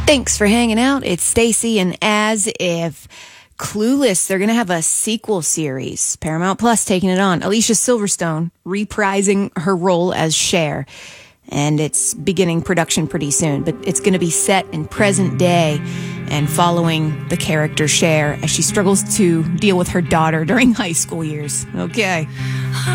Thanks for hanging out. It's Stacy, and as if Clueless, they're going to have a sequel series. Paramount Plus taking it on. Alicia Silverstone reprising her role as Cher. And it's beginning production pretty soon, but it's going to be set in present day and following the character Cher as she struggles to deal with her daughter during high school years. Okay.